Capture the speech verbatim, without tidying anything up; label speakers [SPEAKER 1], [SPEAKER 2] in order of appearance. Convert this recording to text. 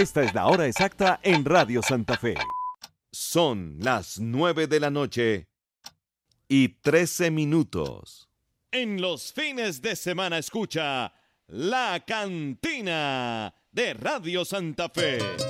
[SPEAKER 1] Esta es la hora exacta en Radio Santa Fe. Son las nueve de la noche y trece minutos. En los fines de semana escucha La Cantina de Radio Santa Fe.